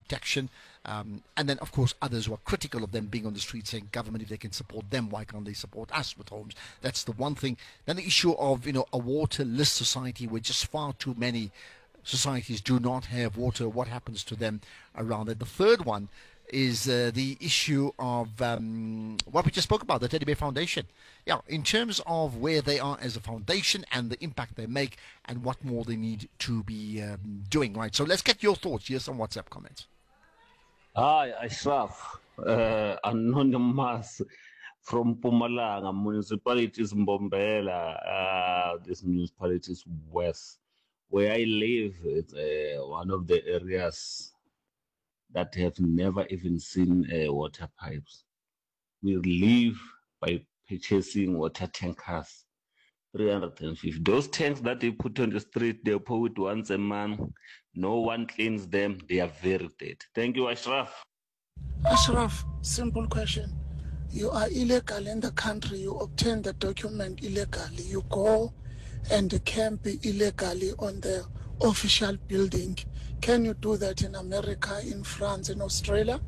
protection. And then, of course, others who are critical of them being on the street saying, government, if they can support them, why can't they support us with homes? That's the one thing. Then the issue of, a waterless society where just far too many societies do not have water. What happens to them around it? The third one is the issue of what we just spoke about, the Teddy Bear Foundation. Yeah, in terms of where they are as a foundation and the impact they make and what more they need to be doing, right? So let's get your thoughts. Here's some WhatsApp comments. Hi, Ashraf, anonymous from Pumalanga, municipalities Mbombela. This municipality is west. Where I live, it's one of the areas that have never even seen water pipes. We live by purchasing water tankers, 350. Those tanks that they put on the street, they pour it once a month. No one cleans them. They are very dead. Thank you, Ashraf. Ashraf, simple question. You are illegal in the country. You obtain the document illegally. You go and camp illegally on the official building. Can you do that in America, in France, in Australia?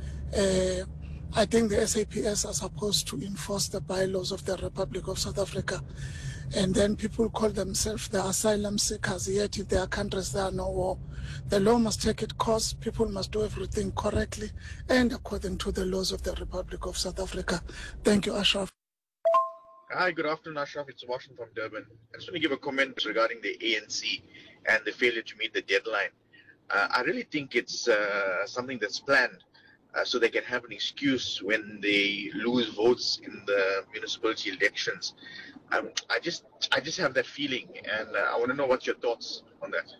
I think the SAPS are supposed to enforce the bylaws of the Republic of South Africa. And then people call themselves the asylum seekers, yet in their countries there are no war. The law must take its course. People must do everything correctly and according to the laws of the Republic of South Africa. Thank you, Ashraf. Hi, good afternoon, Ashraf. It's Washington from Durban. I just want to give a comment regarding the ANC and the failure to meet the deadline. I really think it's something that's planned so they can have an excuse when they lose votes in the municipality elections. I just have that feeling, and I want to know what's your thoughts on that.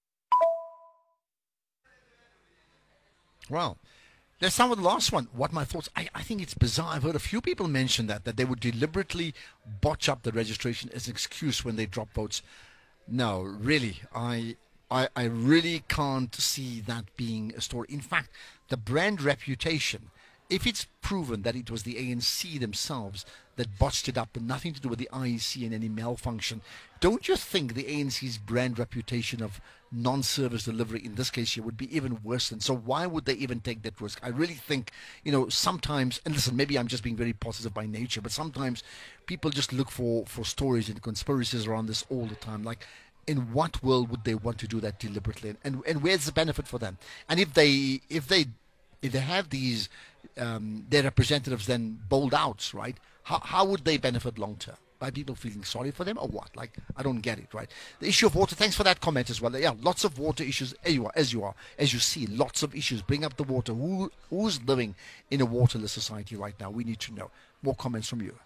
Well, let's start with the last one. What my thoughts? I think it's bizarre. I've heard a few people mention that they would deliberately botch up the registration as an excuse when they drop votes. No, really, I really can't see that being a story. In fact, the brand reputation, if it's proven that it was the ANC themselves that botched it up and nothing to do with the IEC and any malfunction, don't you think the ANC's brand reputation of non-service delivery in this case here would be even worse than? So why would they even take that risk? I really think, sometimes, and listen, maybe I'm just being very positive by nature, but sometimes people just look for stories and conspiracies around this all the time. Like, in what world would they want to do that deliberately? And where's the benefit for them? And if they have these their representatives then bowled out, right? How would they benefit long term? By people feeling sorry for them or what? Like, I don't get it, right? The issue of water, thanks for that comment as well. Yeah, lots of water issues as you see, lots of issues. Bring up the water. Who's living in a waterless society right now? We need to know. More comments from you.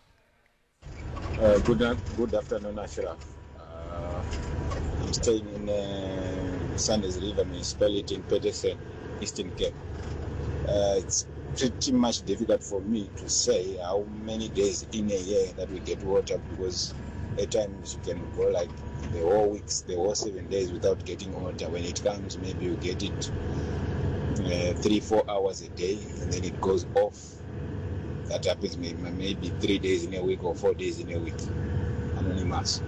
Good afternoon, Ashraf. I'm staying in Sanders River municipality in Peterson, Eastern Cape. It's pretty much difficult for me to say how many days in a year that we get water, because at times you can go like the whole weeks, the whole 7 days without getting water. When it comes, maybe you get it 3-4 hours a day, and then it goes off. That happens maybe 3 days in a week or 4 days in a week. Anonymous.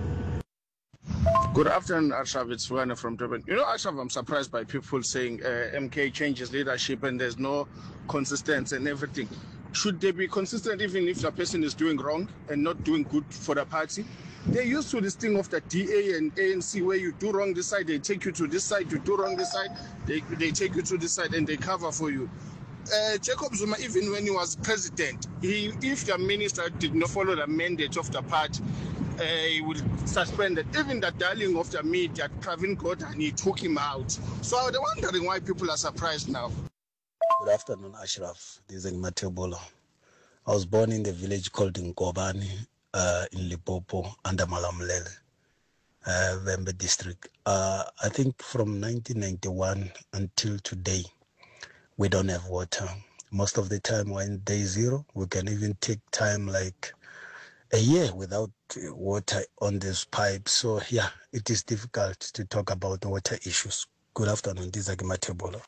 Good afternoon, Ashraf. It's Werner from Durban. Ashraf, I'm surprised by people saying MK changes leadership and there's no consistency and everything. Should they be consistent even if the person is doing wrong and not doing good for the party? They're used to this thing of the DA and ANC where you do wrong this side, they take you to this side, you do wrong this side, they take you to this side and they cover for you. Jacob Zuma, even when he was president, if the minister did not follow the mandate of the party, he would suspend it. Even the darling of the media, Pravin Gordhan, he took him out. So I'm wondering why people are surprised now. Good afternoon, Ashraf. This is Matebolo. I was born in the village called Nkobani in Limpopo, under Malamulele, Vembe district. I think from 1991 until today, we don't have water. Most of the time when day zero, we can even take time like a year without water on this pipe. So yeah, it is difficult to talk about water issues. Good afternoon, this is Matebolo.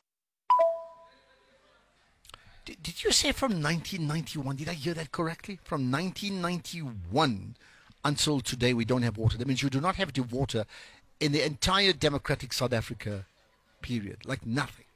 Did you say from 1991? Did I hear that correctly? From 1991 until today, we don't have water. That means you do not have water in the entire democratic South Africa period. Like nothing.